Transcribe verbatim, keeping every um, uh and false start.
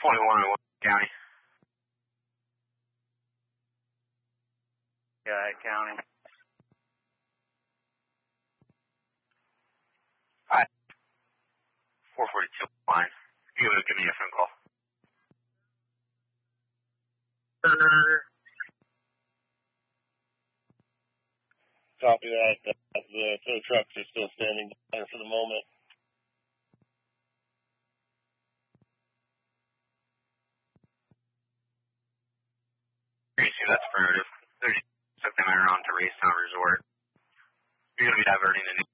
twenty-one in Washington County. Guy County. Hi. four forty-two line. You would give me a phone call. Copy that. The, the tow trucks are still standing there for the moment. Tracy, that's affirmative. There's something around to Racetown Resort. You're going to be diverting the